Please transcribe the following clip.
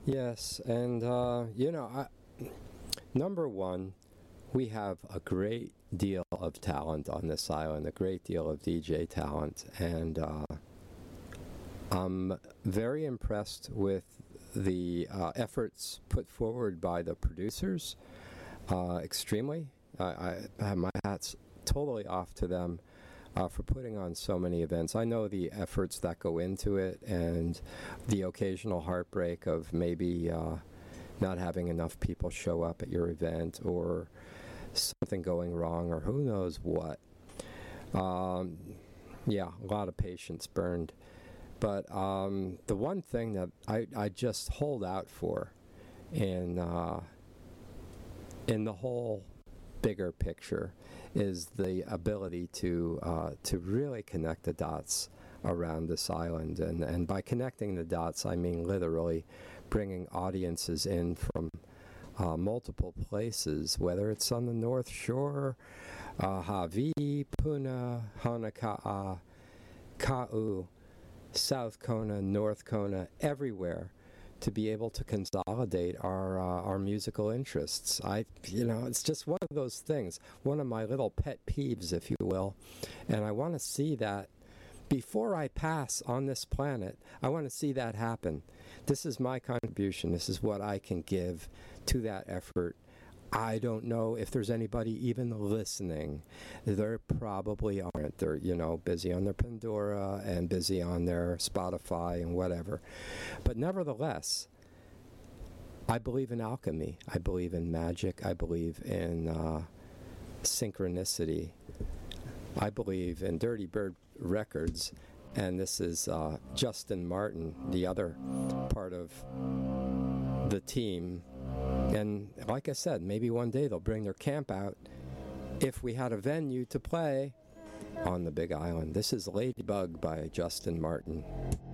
Yes, and number one, we have a great deal of talent on this island, a great deal of DJ talent, and I'm very impressed with the efforts put forward by the producers. Extremely. I have my hats totally off to them for putting on so many events. I know the efforts that go into it and the occasional heartbreak of maybe not having enough people show up at your event or something going wrong or who knows what. Yeah, a lot of patience burned. But the one thing that I just hold out for in the whole bigger picture is the ability to really connect the dots around this island. And by connecting the dots, I mean literally bringing audiences in from multiple places, whether it's on the North Shore, Hawaii, Puna, Honoka'a, Ka'u, South Kona, North Kona, everywhere, to be able to consolidate our musical interests. It's just one of those things, one of my little pet peeves, if you will, and I want to see that before I pass on this planet. I want to see that happen. This is my contribution. This is what I can give to that effort. I don't know if there's anybody even listening. There probably aren't. They're, busy on their Pandora and busy on their Spotify and whatever. But nevertheless, I believe in alchemy. I believe in magic. I believe in synchronicity. I believe in Dirty Bird Records. And this is Justin Martin, the other part of the team. And like I said, maybe one day they'll bring their camp out if we had a venue to play on the Big Island. This is Ladybug by Justin Martin.